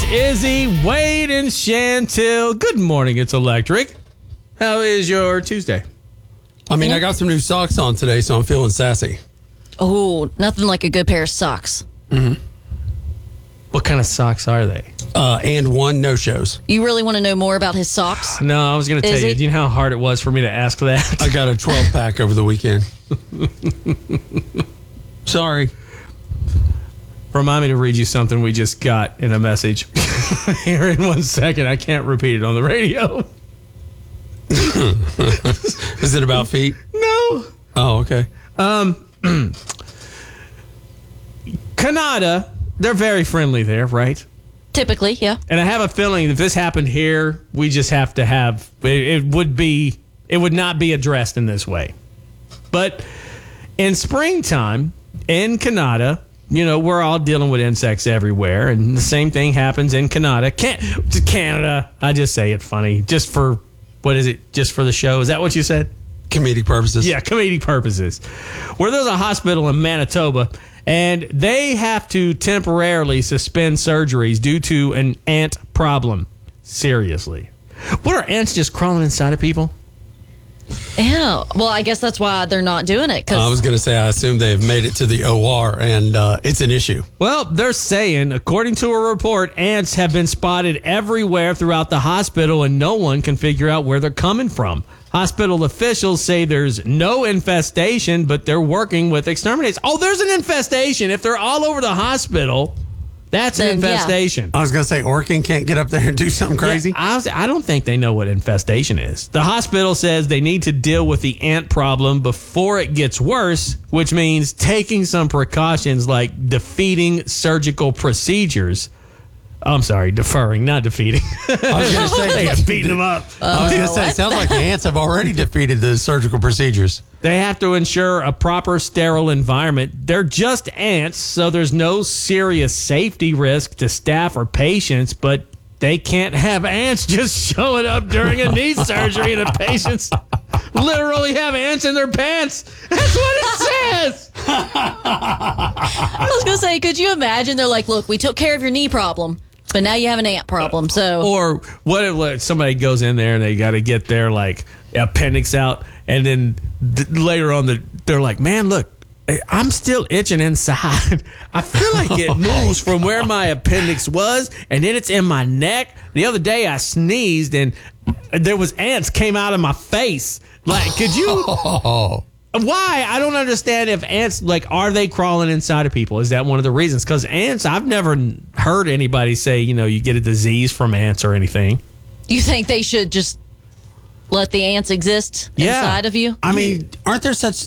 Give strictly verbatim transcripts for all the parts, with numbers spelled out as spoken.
Izzy, Wade, and Chantel. Good morning, it's Electric. How is your Tuesday? I mean, I got some new socks on today, so I'm feeling sassy. Oh, nothing like a good pair of socks. Mm-hmm. What kind of socks are they? Uh, and one no-shows. You really want to know more about his socks? No, I was going to tell Is you. it- Do you know how hard it was for me to ask that? I got a twelve-pack over the weekend. Sorry. Remind me to read you something we just got in a message. Here in one second. I can't repeat it on the radio. Is it about feet? No. Oh, okay. Canada, they're very friendly there, right? Typically, yeah. And I have a feeling if this happened here, we just have to have, it, it would be, it would not be addressed in this way. But in springtime in Canada, you know, we're all dealing with insects everywhere. And the same thing happens in Canada. Can, Canada, I just say it funny, just for, what is it, just for the show? Is that what you said? Comedic purposes. Yeah, comedic purposes. Where there's a hospital in Manitoba, and they have to temporarily suspend surgeries due to an ant problem. Seriously. What are ants just crawling inside of people? Yeah. Well, I guess that's why they're not doing it. Cause I was going to say, I assume they've made it to the O R, and uh, it's an issue. Well, they're saying, according to a report, ants have been spotted everywhere throughout the hospital, and no one can figure out where they're coming from. Hospital officials say there's no infestation, but they're working with exterminators. Oh, there's an infestation. If they're all over the hospital, that's an Then, yeah. infestation. I was going to say, Orkin can't get up there and do something crazy. Yeah, I, was, I don't think they know what infestation is. The hospital says they need to deal with the ant problem before it gets worse, which means taking some precautions like defeating surgical procedures. I'm sorry, deferring, not defeating. I was going to say, They are beating them up. I was going to say, it sounds like the ants have already defeated the surgical procedures. They have to ensure a proper sterile environment. They're just ants, so there's no serious safety risk to staff or patients, but they can't have ants just showing up during a knee surgery and the patients literally have ants in their pants. That's what it says. I was going to say, could you imagine? They're like, look, we took care of your knee problem, but now you have an ant problem. So, Or what if like, somebody goes in there and they got to get their like appendix out, and then th- later on the, they're like, man, look, I'm still itching inside. I feel like it moves from where my appendix was, and then it's in my neck. The other day I sneezed and there was ants came out of my face. Like, could you? Oh. Why? I don't understand if ants, like, are they crawling inside of people? Is that one of the reasons? Because ants, I've never heard anybody say, you know, you get a disease from ants or anything. you think they should just let the ants exist Yeah. inside of you? I mean, aren't there such...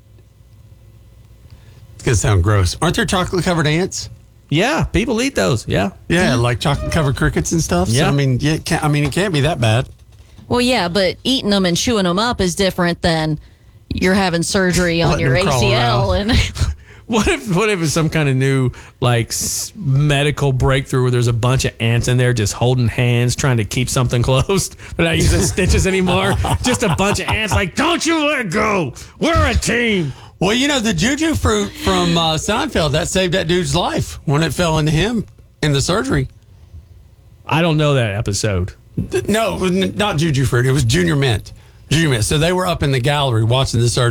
It's going to sound gross. Aren't there chocolate-covered ants? Yeah, people eat those. Yeah. Yeah, like chocolate-covered crickets and stuff. So, Yeah. I mean, yeah, it can't, I mean, it can't be that bad. Well, yeah, but eating them and chewing them up is different than you're having surgery on Letting your them crawl A C L. around. And What if what if it's some kind of new like s- medical breakthrough where there's a bunch of ants in there just holding hands trying to keep something closed, but not using stitches anymore? Just a bunch of ants like, don't you let go. We're a team. Well, you know, the juju fruit from uh, Seinfeld, that saved that dude's life when it fell into him in the surgery. I don't know that episode. No, it was n- not juju fruit. It was Junior Mint. Junior Mint. So they were up in the gallery watching the surgery.